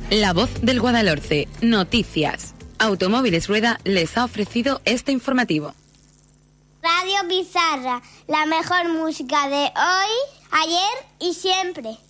La Voz del Guadalhorce. Noticias. Automóviles Rueda les ha ofrecido este informativo. Radio Bizarra, la mejor música de hoy, ayer y siempre.